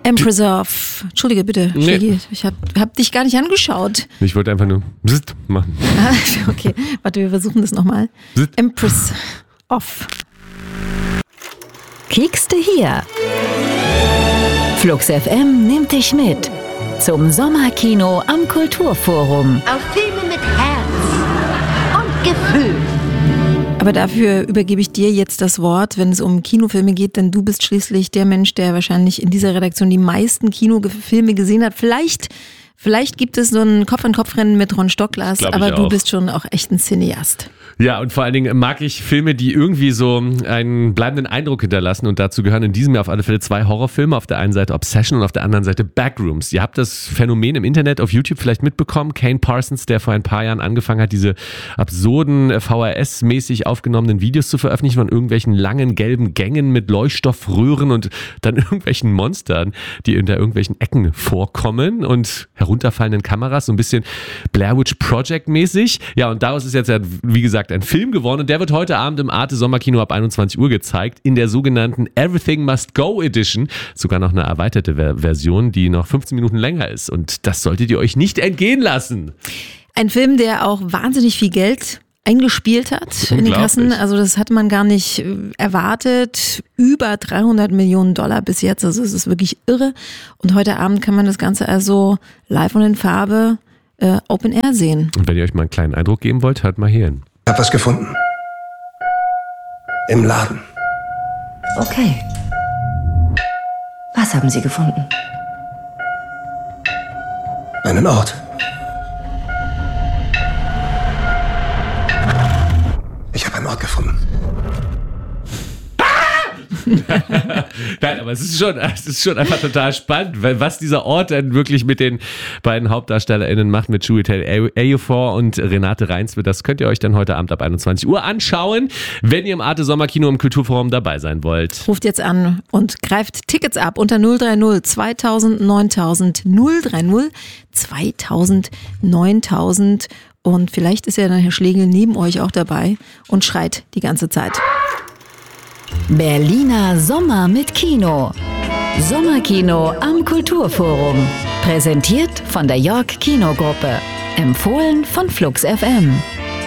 Empress of... Entschuldige bitte, Shaggy, ich hab dich gar nicht angeschaut. Ich wollte einfach nur Bzzzt machen. Okay, warte, wir versuchen das nochmal. Empress of... Kiekste hier. Flux FM nimmt dich mit zum Sommerkino am Kulturforum. Auf Filme mit Herz und Gefühl. Aber dafür übergebe ich dir jetzt das Wort, wenn es um Kinofilme geht, denn du bist schließlich der Mensch, der wahrscheinlich in dieser Redaktion die meisten Kinofilme gesehen hat. Vielleicht gibt es so ein Kopf-an-Kopf-Rennen mit Ron Stockglas, aber du bist schon auch echt ein Cineast. Ja, und vor allen Dingen mag ich Filme, die irgendwie so einen bleibenden Eindruck hinterlassen, und dazu gehören in diesem Jahr auf alle Fälle 2 Horrorfilme. Auf der einen Seite Obsession und auf der anderen Seite Backrooms. Ihr habt das Phänomen im Internet auf YouTube vielleicht mitbekommen. Kane Parsons, der vor ein paar Jahren angefangen hat, diese absurden VHS-mäßig aufgenommenen Videos zu veröffentlichen von irgendwelchen langen gelben Gängen mit Leuchtstoffröhren und dann irgendwelchen Monstern, die hinter irgendwelchen Ecken vorkommen und herunterfallenden Kameras, so ein bisschen Blair Witch Project mäßig. Ja, und daraus ist jetzt ja, wie gesagt, ein Film geworden, und der wird heute Abend im Arte Sommerkino ab 21 Uhr gezeigt, in der sogenannten Everything Must Go Edition. Sogar noch eine erweiterte Version, die noch 15 Minuten länger ist, und das solltet ihr euch nicht entgehen lassen. Ein Film, der auch wahnsinnig viel Geld eingespielt hat in den Kassen. Also das hat man gar nicht erwartet. Über 300 Millionen Dollar bis jetzt. Also es ist wirklich irre. Und heute Abend kann man das Ganze also live und in Farbe Open Air sehen. Und wenn ihr euch mal einen kleinen Eindruck geben wollt, hört mal hier hin. Ich habe was gefunden. Im Laden. Okay. Was haben Sie gefunden? Einen Ort. Ich habe einen Ort gefunden. Nein, aber es ist schon einfach total spannend, weil was dieser Ort dann wirklich mit den beiden HauptdarstellerInnen macht, mit Chiwetel Ejiofor und Renate Reinsve, das könnt ihr euch dann heute Abend ab 21 Uhr anschauen, wenn ihr im Arte Sommerkino im Kulturforum dabei sein wollt. Ruft jetzt an und greift Tickets ab unter 030 2000 9000 030 2000 9000 und vielleicht ist ja dann Herr Schlegel neben euch auch dabei und schreit die ganze Zeit. Berliner Sommer mit Kino. Sommerkino am Kulturforum. Präsentiert von der York Kinogruppe. Empfohlen von Flux FM.